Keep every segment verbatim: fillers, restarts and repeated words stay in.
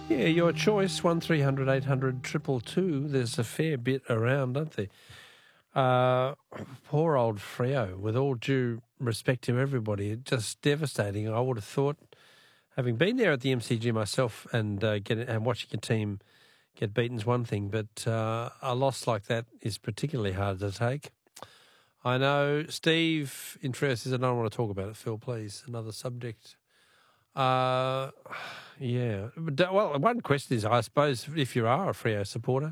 Yeah, your choice, one three hundred eight hundred two two two. There's a fair bit around, aren't there? Uh, poor old Freo, with all due respect to everybody, just devastating. I would have thought, having been there at the M C G myself and uh, get and watching a team get beaten's one thing, but uh, a loss like that is particularly hard to take. I know Steve in Freo says, I don't want to talk about it, Phil, please. Another subject. Uh, yeah. But, well, one question is, I suppose, if you are a Freo supporter,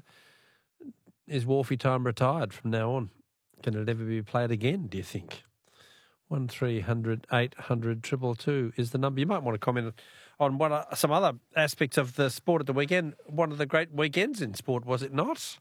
is Wharfie time retired from now on? Can it ever be played again, do you think? one three hundred eight hundred two two two is the number. You might want to comment on what are some other aspects of the sport at the weekend. One of the great weekends in sport, was it not?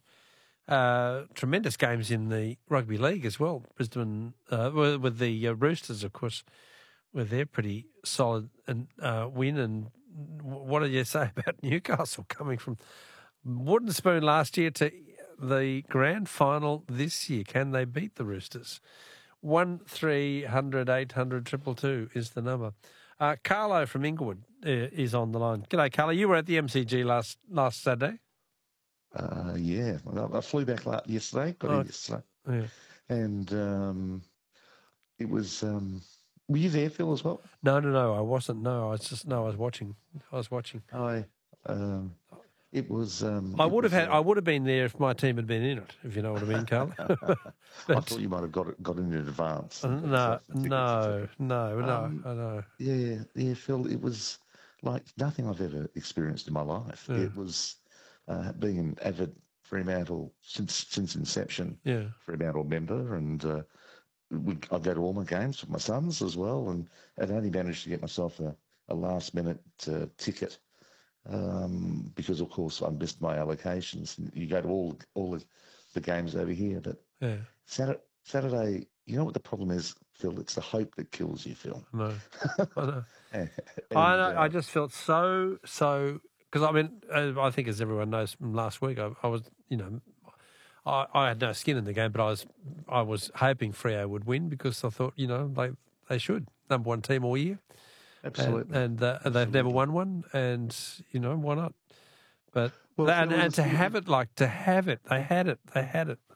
Uh, tremendous games in the rugby league as well. Brisbane, uh, with the uh, Roosters, of course, with their pretty solid and uh, win. And what did you say about Newcastle coming from wooden spoon last year to the grand final this year? Can they beat the Roosters? one three hundred eight hundred two two two is the number. Uh, Carlo from Inglewood uh, is on the line. G'day, Carlo. You were at the M C G last last Saturday. Uh, yeah, I flew back last, yesterday, got Oh, in yesterday. Yeah. And um, it was, um, were you there, Phil, as well? No, no, no, I wasn't. No, I was just, no, I was watching. I was watching. I, um, it was... Um, I it would have was, had, uh, I would have been there if my team had been in it, if you know what I mean, Carlo. I thought you might have got it, got in advance. No, uh, no, no, no, um, I know. Yeah, yeah, Phil, it was like nothing I've ever experienced in my life. Yeah. It was uh, being an avid Fremantle since since inception, Yeah. Fremantle member, and uh, we, I go to all my games with my sons as well, and I'd only managed to get myself a, a last minute uh, ticket um, because, of course, I missed my allocations. You go to all all the, the games over here, but Yeah. Saturday, Saturday, you know what the problem is, Phil? It's the hope that kills you, Phil. No, I know. and, I know. uh, I just felt so, so, because I mean, uh, I think as everyone knows from last week, I, I was, you know, I, I had no skin in the game, but I was, I was hoping Freo would win because I thought, you know, they they should number one team all year, Absolutely. and, and uh, Absolutely. they've never won one, and you know why not? But well, and, Phil, and to was, have it, like to have it, they had it, they had it.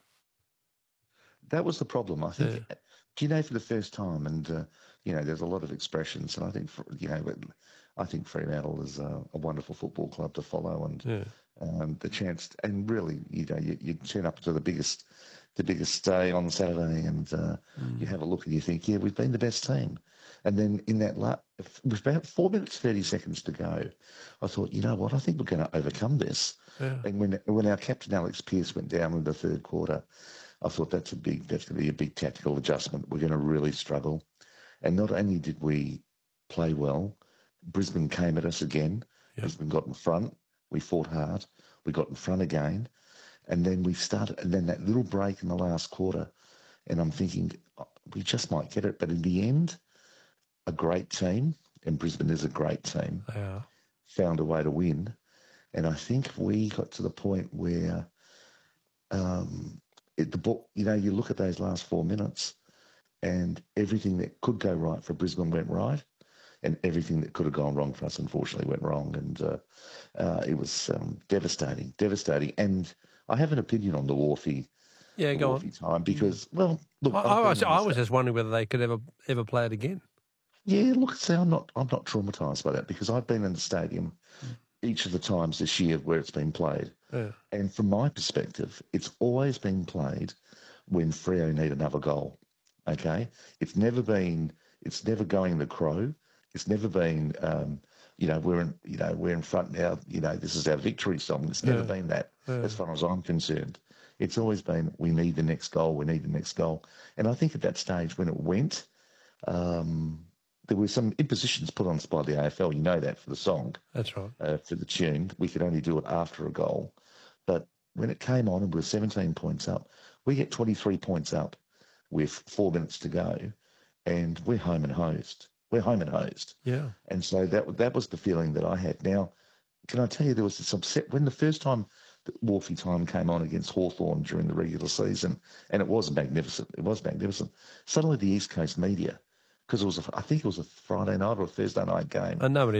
That was the problem, I think. Yeah. Do you know, for the first time, and uh, you know, there's a lot of expressions, and I think, for, you know, I think Fremantle is a, a wonderful football club to follow, and Yeah. um, the chance, and really, you know, you, you turn up to the biggest, the biggest day on Saturday, and uh, Mm. you have a look and you think, yeah, we've been the best team, and then in that, la- with about four minutes thirty seconds to go, I thought, you know what, I think we're going to overcome this. Yeah. And when when our captain Alex Pearce went down in the third quarter, I thought that's a big, that's going to be a big tactical adjustment. We're going to really struggle. And not only did we play well, Brisbane came at us again. Yep. Brisbane got in front. We fought hard. We got in front again. And then we started, and then that little break in the last quarter. And I'm thinking, oh, we just might get it. But in the end, a great team, and Brisbane is a great team, Yeah. found a way to win. And I think we got to the point where um, it, the book, you know, you look at those last four minutes and everything that could go right for Brisbane went right, and everything that could have gone wrong for us, unfortunately, went wrong. And uh, uh, it was um, devastating, devastating. And I have an opinion on the Wharfie, Yeah, the go Wharfie time because, well, look, I, I've I been was, in I this- was just wondering whether they could ever ever play it again. Yeah, look, see, I'm not, I'm not traumatised by that because I've been in the stadium each of the times this year where it's been played. Yeah. And from my perspective, it's always been played when Freo need another goal. Okay, it's never been, it's never going the Crow. It's never been, um, you know, we're in, you know, we're in front now. You know, this is our victory song. It's never Yeah. been that, Yeah. as far as I'm concerned. It's always been, we need the next goal. We need the next goal. And I think at that stage when it went, um, there were some impositions put on us by the A F L. You know that for the song. That's right. Uh, for the tune. We could only do it after a goal. But when it came on and we were seventeen points up, we get twenty-three points up with four minutes to go, and we're home and hosed. We're home and hosed. Yeah. And so that that was the feeling that I had. Now, can I tell you, there was this upset when the first time that Wharfie time came on against Hawthorn during the regular season, and it was magnificent. It was magnificent. Suddenly the East Coast media, because it was, a, I think it was a Friday night or a Thursday night game. And nobody